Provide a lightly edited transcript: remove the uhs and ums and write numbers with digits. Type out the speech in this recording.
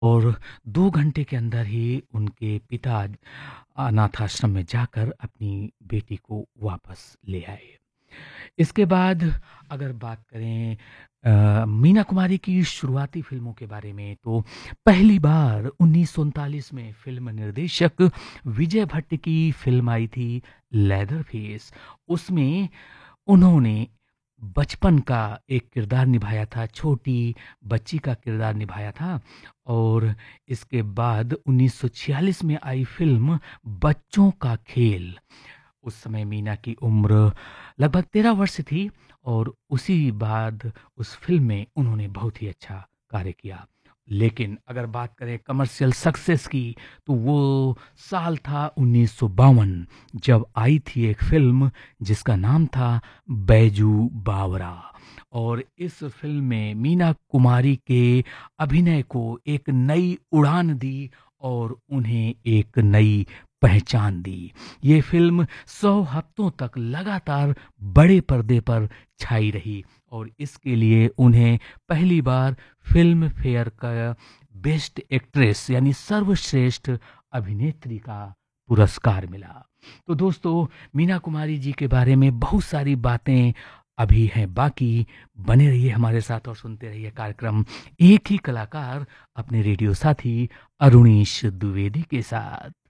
और 2 घंटे के अंदर ही उनके पिता अनाथ आश्रम में जाकर अपनी बेटी को वापस ले आए। इसके बाद अगर बात करें मीना कुमारी की शुरुआती फ़िल्मों के बारे में, तो पहली बार 1939 में फ़िल्म निर्देशक विजय भट्ट की फ़िल्म आई थी लेदरफेस। उसमें उन्होंने बचपन का एक किरदार निभाया था, छोटी बच्ची का किरदार निभाया था। और इसके बाद 1946 में आई फ़िल्म बच्चों का खेल। उस समय मीना की उम्र लगभग 13 वर्ष थी और उसी बाद उस फ़िल्म में उन्होंने बहुत ही अच्छा कार्य किया। लेकिन अगर बात करें कमर्शियल सक्सेस की, तो वो साल था 1952 जब आई थी एक फ़िल्म जिसका नाम था बैजू बावरा। और इस फ़िल्म में मीना कुमारी के अभिनय को एक नई उड़ान दी और उन्हें एक नई पहचान दी। ये फ़िल्म 100 हफ्तों तक लगातार बड़े पर्दे पर छाई रही और इसके लिए उन्हें पहली बार फ़िल्म फेयर का बेस्ट एक्ट्रेस यानी सर्वश्रेष्ठ अभिनेत्री का पुरस्कार मिला। तो दोस्तों, मीना कुमारी जी के बारे में बहुत सारी बातें अभी हैं बाकी। बने रहिए हमारे साथ और सुनते रहिए कार्यक्रम एक ही कलाकार अपने रेडियो साथी अरुणीश द्विवेदी के साथ।